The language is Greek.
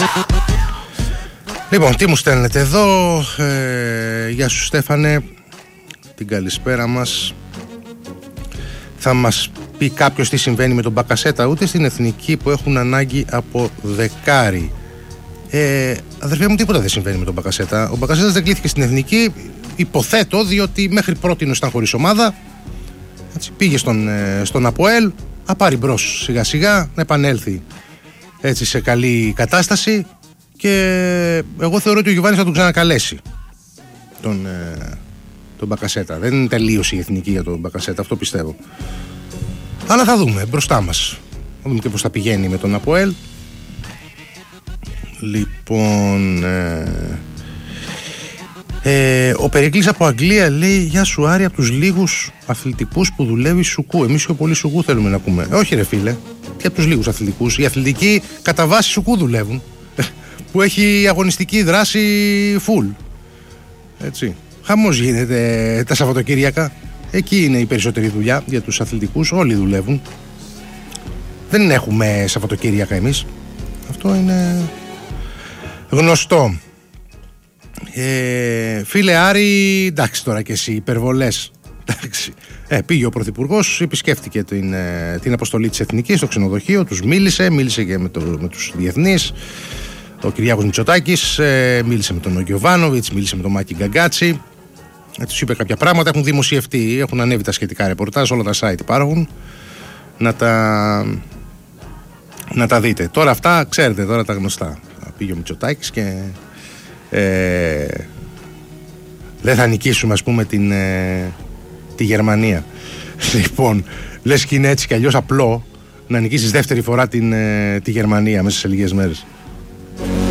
Λοιπόν, τι μου στέλνετε εδώ? Γεια σου Στέφανε, την καλησπέρα μας. Θα μας πει κάποιος τι συμβαίνει με τον Μπακασέτα? Ούτε στην εθνική που έχουν ανάγκη από δεκάρι. Αδερφέ μου, τίποτα δεν συμβαίνει με τον Μπακασέτα. Ο Μπακασέτας δεν κλήθηκε στην εθνική, υποθέτω, διότι μέχρι πρότινος ήταν χωρίς ομάδα. Έτσι, πήγε στον ΑΠΟΕΛ, να πάρει μπρος σιγά σιγά, να επανέλθει έτσι σε καλή κατάσταση. Και εγώ θεωρώ ότι ο Γιωβάνης θα τον ξανακαλέσει τον Μπακασέτα. Δεν τελείωσε η εθνική για τον Μπακασέτα, αυτό πιστεύω. Αλλά θα δούμε μπροστά μας. Θα δούμε και πώς θα πηγαίνει με τον ΑΠΟΕΛ. Λοιπόν, ο Περικλής από Αγγλία λέει: Γεια σου Άρη, από τους λίγους αθλητικούς που δουλεύει Σουκού. Εμείς πιο πολύ Σουκού θέλουμε να ακούμε. Όχι ρε φίλε, και από τους λίγους αθλητικούς. Οι αθλητικοί κατά βάση Σουκού δουλεύουν, που έχει αγωνιστική δράση full. Έτσι. Χαμός γίνεται τα Σαββατοκύριακα. Εκεί είναι η περισσότερη δουλειά για τους αθλητικούς. Όλοι δουλεύουν. Δεν έχουμε Σαββατοκύριακα εμείς. Αυτό είναι γνωστό. Φίλε Άρη, εντάξει τώρα και εσύ, υπερβολές. Εντάξει. Πήγε ο Πρωθυπουργός, επισκέφτηκε την αποστολή της Εθνικής στο ξενοδοχείο, τους μίλησε και με τους διεθνείς. Ο Κυριάκος Μητσοτάκης μίλησε με τον Γιωβάνοβιτς, μίλησε με τον Μάκη Γκαγκάτσι. Τους είπε κάποια πράγματα, έχουν δημοσιευτεί, έχουν ανέβει τα σχετικά ρεπορτάζ, όλα τα site υπάρχουν. Να τα δείτε. Τώρα αυτά, ξέρετε, τώρα τα γνωστά. Πήγε ο Μητσοτάκης και δεν θα νικήσουμε, ας πούμε, τη Γερμανία. Λοιπόν, λες και είναι έτσι κι αλλιώς απλό να νικήσεις δεύτερη φορά τη Γερμανία μέσα σε λίγες μέρες.